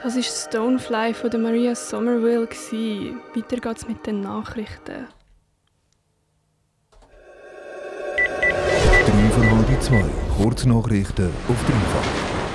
Das war Stonefly von der Maria Somerville. Weiter geht's mit den Nachrichten. 3 Kurznachrichten auf dreifach.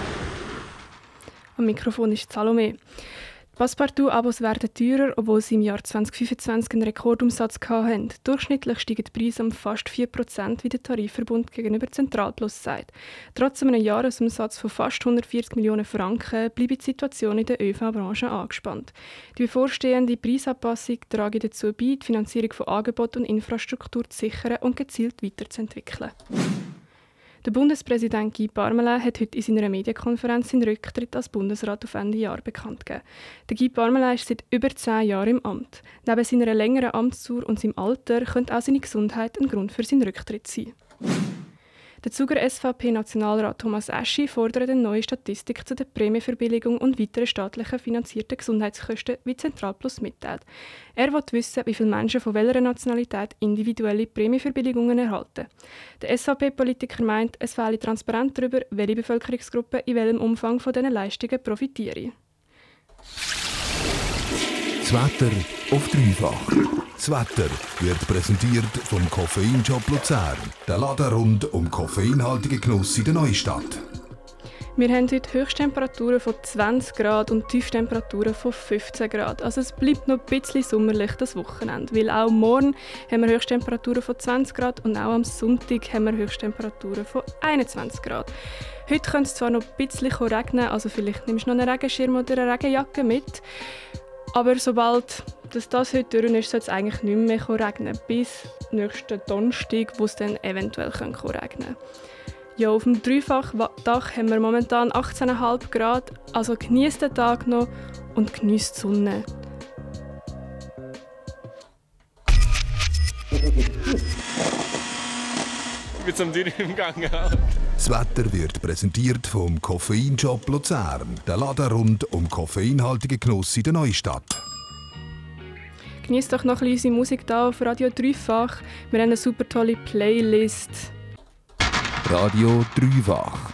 Am Mikrofon ist Salome. Die Passepartout-Abos werden teurer, obwohl sie im Jahr 2025 einen Rekordumsatz hatten. Durchschnittlich steigen die Preise um fast 4%, wie der Tarifverbund gegenüber Zentralplus sagt. Trotz einem Jahresumsatz von fast 140 Millionen Franken bleibt die Situation in der ÖV-Branche angespannt. Die bevorstehende Preisanpassung trage dazu bei, die Finanzierung von Angebot und Infrastruktur zu sichern und gezielt weiterzuentwickeln. Der Bundespräsident Guy Parmelin hat heute in seiner Medienkonferenz seinen Rücktritt als Bundesrat auf Ende Jahr bekannt gegeben. Der Guy Parmelin ist seit über 10 Jahren im Amt. Neben seiner längeren Amtsdauer und seinem Alter könnte auch seine Gesundheit ein Grund für seinen Rücktritt sein. Der Zuger SVP-Nationalrat Thomas Eschi fordert eine neue Statistik zu der Prämienverbilligung und weiteren staatlich finanzierten Gesundheitskosten, wie Zentralplus mitteilt. Er will wissen, wie viele Menschen von welcher Nationalität individuelle Prämienverbilligungen erhalten. Der SVP-Politiker meint, es fehle Transparenz darüber, welche Bevölkerungsgruppe in welchem Umfang von diesen Leistungen profitieren. Das Wetter auf dreifach. Das Wetter wird präsentiert vom Koffeinshop Luzern. Der Laden rund um koffeinhaltigen Genuss in der Neustadt. Wir haben heute Höchsttemperaturen von 20 Grad und Tiefstemperaturen von 15 Grad. Also es bleibt noch ein bisschen sommerlich das Wochenende. Weil auch morgen haben wir Höchsttemperaturen von 20 Grad und auch am Sonntag haben wir Höchsttemperaturen von 21 Grad. Heute könnte es zwar noch ein bisschen regnen, also vielleicht nimmst du noch einen Regenschirm oder eine Regenjacke mit. Aber sobald das heute durch ist, soll es eigentlich nicht mehr regnen. Bis nächsten Donnerstag, wo es dann eventuell regnen kann. Ja, auf dem Dreifachdach haben wir momentan 18,5 Grad. Also genießt den Tag noch und genießt die Sonne. Ich bin zum Tür im Gang. Das Wetter wird präsentiert vom Koffeinshop Luzern. Der Laden rund um koffeinhaltigen Genuss in der Neustadt. Genießt doch noch ein bisschen unsere Musik hier auf Radio Dreifach. Wir haben eine super tolle Playlist. Radio Dreifach.